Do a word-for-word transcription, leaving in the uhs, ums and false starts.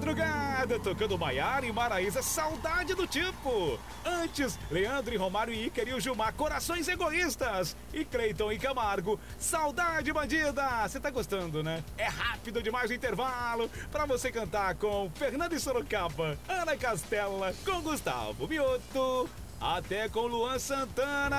madrugada, tocando Maiara e Maraísa, Saudade do Tipo. Antes, Leandro e Romário e Ícaro e o Gilmar, Corações Egoístas. E Cleiton e Camargo, Saudade Bandida. Você tá gostando, né? É rápido demais o intervalo pra você cantar com Fernando e Sorocaba, Ana Castela, com Gustavo Mioto, até com Luan Santana.